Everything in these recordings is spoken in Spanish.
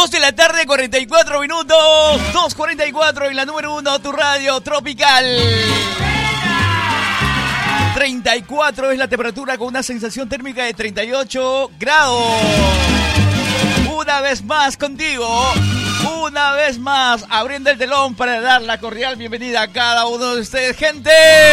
2 de la tarde, 44 minutos. 2:44 en la número 1, tu radio tropical. 34 es la temperatura con una sensación térmica de 38 grados. Una vez más contigo. Una vez más abriendo el telón para dar la cordial bienvenida a cada uno de ustedes, gente.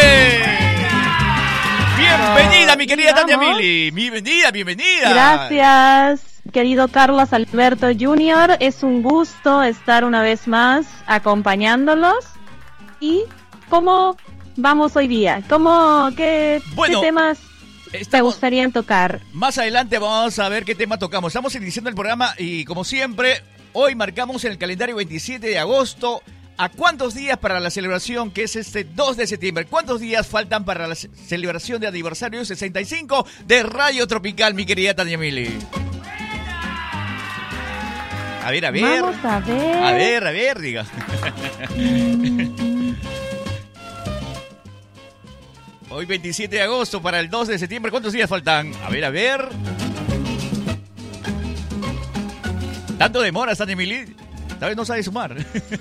Bienvenida, mi querida Tania Mili. Bienvenida. Gracias, querido Carlos Alberto Jr. Es un gusto estar una vez más acompañándolos. ¿Y cómo vamos hoy día? ¿Qué temas te gustaría tocar? Más adelante vamos a ver qué tema tocamos. Estamos iniciando el programa y, como siempre, hoy marcamos en el calendario 27 de agosto. ¿A cuántos días para la celebración que es este 2 de septiembre? ¿Cuántos días faltan para la celebración de aniversario 65 de Radio Tropical, mi querida Tania Mili? A ver. Vamos a ver. A ver, diga. Hoy 27 de agosto para el 2 de septiembre. ¿Cuántos días faltan? A ver. ¿Tanto demoras, Tania Mili? Tal vez no sabe sumar.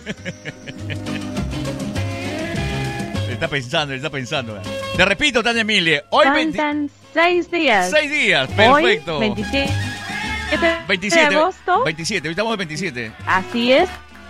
Está pensando. Te repito, Tania Mili. Hoy faltan 6 días. 6 días, perfecto. Hoy, 27 de agosto. 27, hoy estamos en 27. Así es.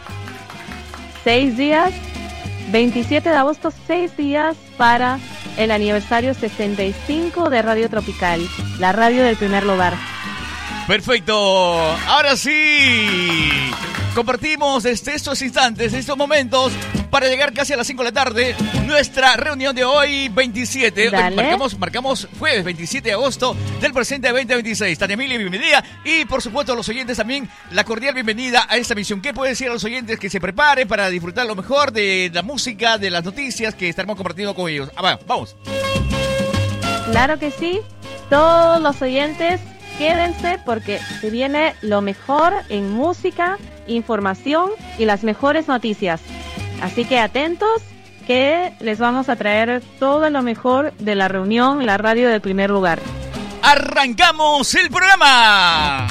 6 días. 27 de agosto, 6 días para el aniversario 65 de Radio Tropical, la radio del primer lugar. Perfecto. Ahora sí. Compartimos estos instantes, estos momentos, para llegar casi a las 5 de la tarde, nuestra reunión de hoy, 27. Marcamos jueves 27 de agosto del presente 2026. Tania Mili, bienvenida. Y, por supuesto, a los oyentes también, la cordial bienvenida a esta misión. ¿Qué puede decir a los oyentes? Que se preparen para disfrutar lo mejor de la música, de las noticias que estaremos compartiendo con ellos. Vamos. Claro que sí. Todos los oyentes, quédense porque se viene lo mejor en música, información y las mejores noticias. Así que atentos, que les vamos a traer todo lo mejor de la reunión, la radio del primer lugar. ¡Arrancamos el programa!